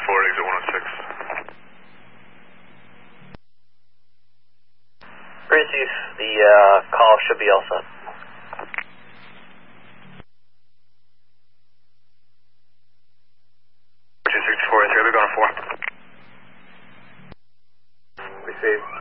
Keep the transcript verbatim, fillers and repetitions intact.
four, exit one oh six. Green Chief, the uh, call should be all set. two sixty-four, they're going to four. Received.